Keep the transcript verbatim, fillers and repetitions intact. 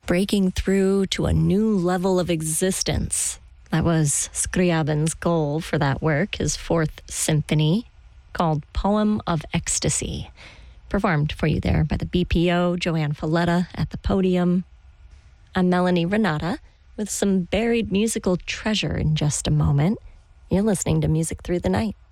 breaking through to a new level of existence. That was Scriabin's goal for that work, his fourth symphony, called Poem of Ecstasy, performed for you there by the B P O, Joanne Falletta at the podium. I'm Melanie Renata with some buried musical treasure in just a moment. You're listening to Music Through the Night.